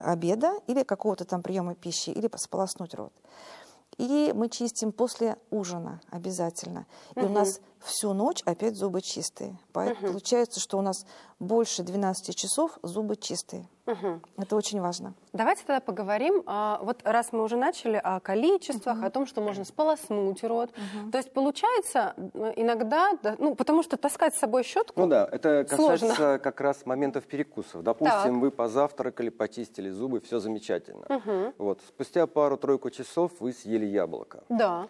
обеда или какого-то там приема пищи, или сполоснуть рот. И мы чистим после ужина обязательно. И у нас всю ночь опять зубы чистые. Поэтому получается, что у нас больше 12 часов зубы чистые. Это очень важно. Давайте тогда поговорим, вот раз мы уже начали о количествах, о том, что можно сполоснуть рот. То есть получается иногда, ну, потому что таскать с собой щетку это касается сложно. как раз моментов перекусов. Допустим, вы позавтракали, почистили зубы, все замечательно. Вот. Спустя пару-тройку часов вы съели яблоко. Да.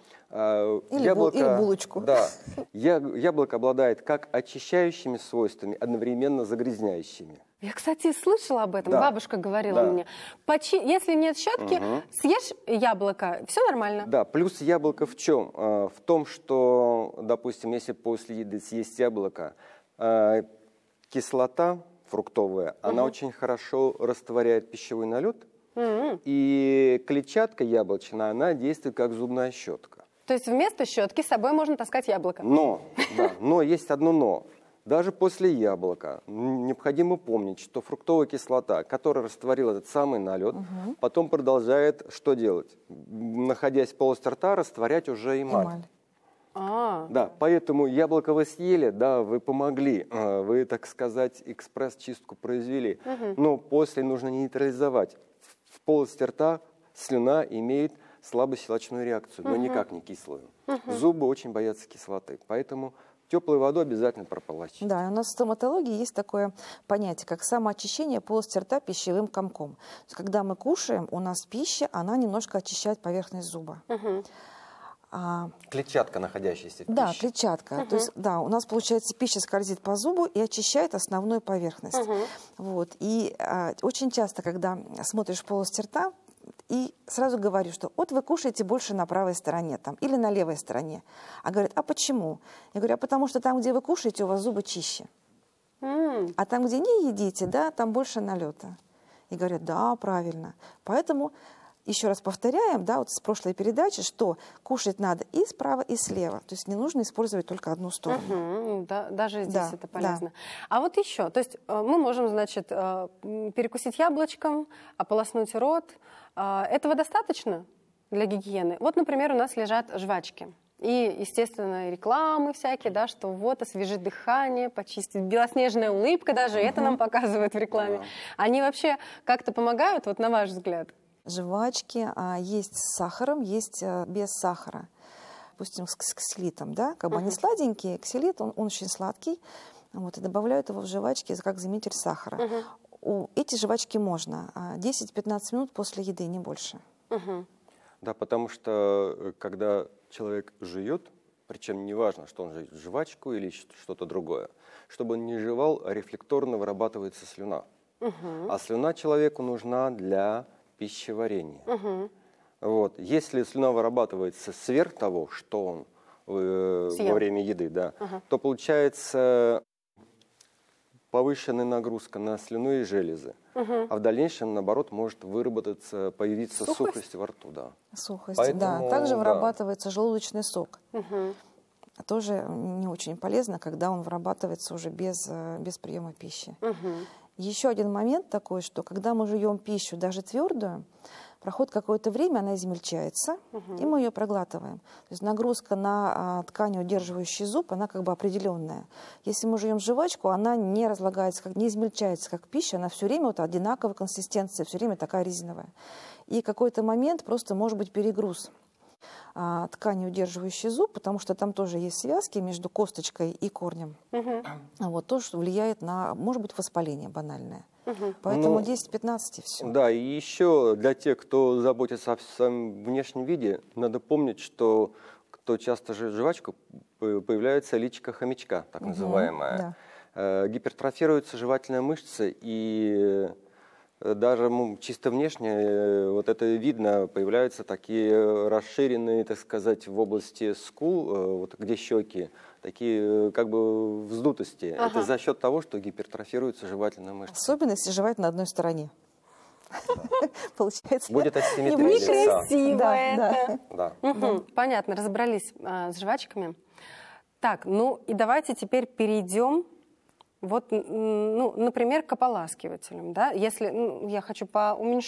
Или булочку. Да. Яблоко обладает как очищающими свойствами, одновременно загрязняющими. Я, кстати, слышала об этом, бабушка говорила мне. Если нет щетки, съешь яблоко, все нормально. Да, плюс яблоко в чем? В том, что, допустим, если после еды съесть яблоко, кислота фруктовая, она очень хорошо растворяет пищевой налет, и клетчатка яблочная, она действует как зубная щетка. То есть вместо щетки с собой можно таскать яблоко. Но есть одно но. Даже после яблока необходимо помнить, что фруктовая кислота, которая растворила этот самый налет, потом продолжает что делать? Находясь в полости рта, растворять уже эмаль. Да, поэтому яблоко вы съели, да, вы помогли, вы, так сказать, экспресс-чистку произвели. Но после нужно нейтрализовать. В полости рта слюна имеет слабощелочную реакцию, но никак не кислую. Зубы очень боятся кислоты, поэтому теплой водой обязательно прополощить. Да, у нас в стоматологии есть такое понятие, как самоочищение полости рта пищевым комком. То есть, когда мы кушаем, у нас пища, она немножко очищает поверхность зуба. Клетчатка, находящаяся в пище. Да, клетчатка. То есть, да, у нас, получается, пища скользит по зубу и очищает основную поверхность. Вот. И очень часто, когда смотришь в полость рта, и сразу говорю, что вот вы кушаете больше на правой стороне там, или на левой стороне. А говорят, а почему? Я говорю, а потому что там, где вы кушаете, у вас зубы чище. А там, где не едите, да, там больше налета. И говорят, да, правильно. Поэтому еще раз повторяем, да, вот с прошлой передачи, что кушать надо и справа, и слева. То есть не нужно использовать только одну сторону. Да, даже здесь это полезно. Да. А вот еще, то есть мы можем, значит, перекусить яблочком, ополоснуть рот. Этого достаточно для гигиены? Вот, например, у нас лежат жвачки. И, естественно, рекламы всякие, да, что вот освежит дыхание, почистит, белоснежная улыбка даже, это нам показывают в рекламе. Они вообще как-то помогают, вот на ваш взгляд? Жвачки есть с сахаром, есть без сахара. Допустим, с ксилитом, да, как бы они сладенькие, ксилит, он очень сладкий, вот, и добавляют его в жвачки как заменитель сахара. Эти жвачки можно 10-15 минут после еды, не больше. Да, потому что когда человек жует, причем не важно, что он жует, жвачку или что-то другое, чтобы он не жевал, рефлекторно вырабатывается слюна. А слюна человеку нужна для пищеварения. Вот. Если слюна вырабатывается сверх того, что он во время еды, да, то получается повышенная нагрузка на слюнные железы. А в дальнейшем, наоборот, может появиться сухость во рту. Да. Сухость, поэтому, да. Также вырабатывается желудочный сок. Тоже не очень полезно, когда он вырабатывается уже без приема пищи. Еще один момент такой, что когда мы жуем пищу, даже твердую, проходит какое-то время, она измельчается, и мы ее проглатываем. То есть нагрузка на ткань, удерживающую зуб, она как бы определенная. Если мы жуем жвачку, она не разлагается, не измельчается как пища, она все время вот одинаковой консистенции, все время такая резиновая. И какой-то момент просто может быть перегруз ткани, удерживающей зуб, потому что там тоже есть связки между косточкой и корнем. Вот то, что влияет на, может быть, воспаление банальное. Поэтому 10-15 и все. Да, и еще для тех, кто заботится о своем внешнем виде, надо помнить, что кто часто жует жвачку, появляется личико хомячка, так называемая. Гипертрофируются жевательные мышцы, и даже чисто внешне вот это видно, появляются такие расширенные, так сказать, в области скул, вот где щеки, такие как бы вздутости. Это за счет того, что гипертрофируются жевательные мышцы. Особенно если жевать на одной стороне. Получается. Будет асимметрия лица. Некрасиво это. Понятно, разобрались с жвачками. Так, ну и давайте теперь перейдем. Вот, ну, например, к ополаскивателям, да, если я хочу поуменьшить